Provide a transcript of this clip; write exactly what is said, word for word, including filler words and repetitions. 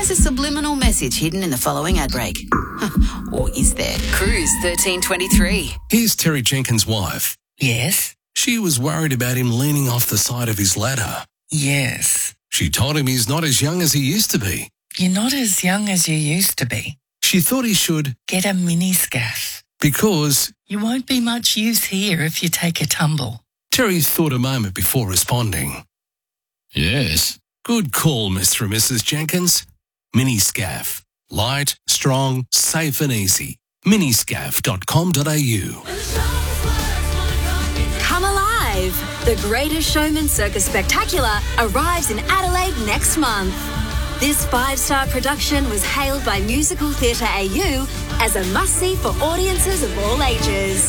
There's a subliminal message hidden in the following ad break. Or is there? Cruise thirteen twenty-three. Here's Terry Jenkins' wife. Yes? She was worried about him leaning off the side of his ladder. Yes. She told him he's not as young as he used to be. You're not as young as you used to be. She thought he should Get a mini scaff. because You won't be much use here if you take a tumble. Terry thought a moment before responding. Yes. Good call, Mister and Missus Jenkins. Miniscaff. Light, strong, safe and easy. miniscaff dot com dot a u. Come alive! The Greatest Showman Circus Spectacular arrives in Adelaide next month. This five-star production was hailed by Musical Theatre A U as a must-see for audiences of all ages.